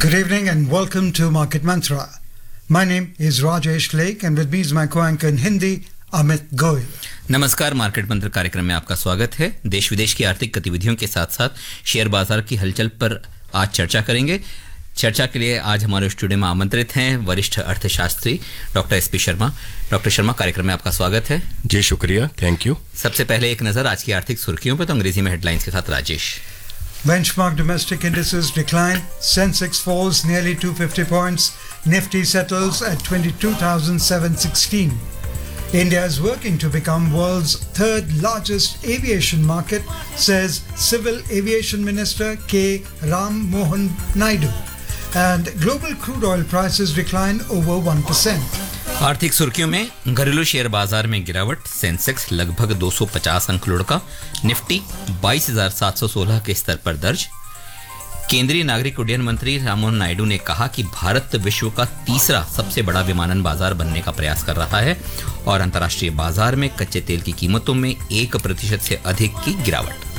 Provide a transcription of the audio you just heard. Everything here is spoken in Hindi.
Good evening and welcome to Market Mantra. My name is Rajesh Lake and with me is my co-anchor in Hindi, Amit Goyal. नमस्कार, मार्केट मंत्र कार्यक्रम में आपका स्वागत है। देश विदेश की आर्थिक गतिविधियों के साथ साथ शेयर बाजार की हलचल पर आज चर्चा करेंगे। चर्चा के लिए आज हमारे स्टूडियो में आमंत्रित हैं वरिष्ठ अर्थशास्त्री doctor SP Sharma. Doctor Sharma, कार्यक्रम में आपका स्वागत है। जी शुक्रिया, थैंक यू। सबसे पहले एक नज़र आज की आर्थिक सुर्खियों पर, तो अंग्रेजी में हेडलाइंस के साथ Rajesh. Benchmark domestic indices decline, Sensex falls nearly 250 points, Nifty settles at 22,716. India is working to become world's third largest aviation market, says Civil Aviation Minister K. Ram Mohan Naidu. And global crude oil prices decline over 1%. आर्थिक सुर्खियों में घरेलू शेयर बाजार में गिरावट, सेंसेक्स लगभग 250 अंक लुढ़का, निफ्टी 22,716 के स्तर पर दर्ज। केंद्रीय नागरिक उड्डयन मंत्री राममोहन नायडू ने कहा कि भारत विश्व का तीसरा सबसे बड़ा विमानन बाजार बनने का प्रयास कर रहा है और अंतर्राष्ट्रीय बाजार में कच्चे तेल की कीमतों में 1% से अधिक की गिरावट।